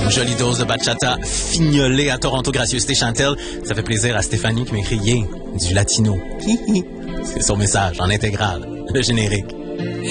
Une jolie dose de bachata fignolée à Toronto, gracieuseté Chantel. Ça fait plaisir à Stéphanie qui m'écrit « Yeah, du latino. » C'est son message en intégrale, le générique.